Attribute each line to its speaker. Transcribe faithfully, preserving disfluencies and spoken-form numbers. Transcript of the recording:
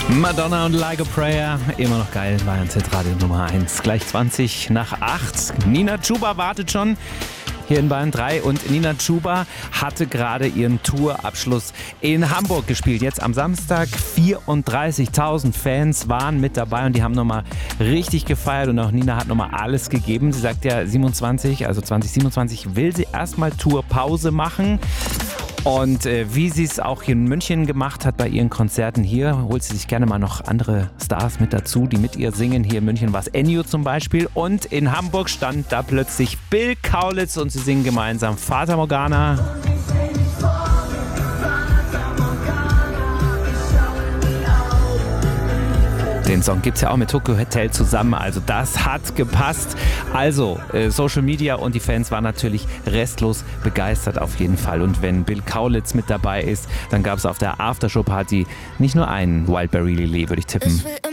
Speaker 1: Madonna und Like a Prayer, immer noch geil, Bayern Hitradio Nummer eins. Gleich zwanzig nach acht. Nina Chuba wartet schon hier in Bayern drei und Nina Chuba hatte gerade ihren Tourabschluss in Hamburg gespielt. Jetzt am Samstag, vierunddreißigtausend Fans waren mit dabei und die haben nochmal richtig gefeiert und auch Nina hat nochmal alles gegeben. Sie sagt ja siebenundzwanzig, also zwanzig siebenundzwanzig will sie erstmal Tourpause machen. Und äh, wie sie es auch hier in München gemacht hat bei ihren Konzerten hier, holt sie sich gerne mal noch andere Stars mit dazu, die mit ihr singen. Hier in München war es Ennio zum Beispiel und in Hamburg stand da plötzlich Bill Kaulitz und sie singen gemeinsam Fata Morgana. Den Song gibt es ja auch mit Tokyo Hotel zusammen, also das hat gepasst. Also äh, Social Media und die Fans waren natürlich restlos begeistert auf jeden Fall. Und wenn Bill Kaulitz mit dabei ist, dann gab es auf der Aftershow-Party nicht nur einen Wildberry Lillet, würde ich tippen.
Speaker 2: Ich will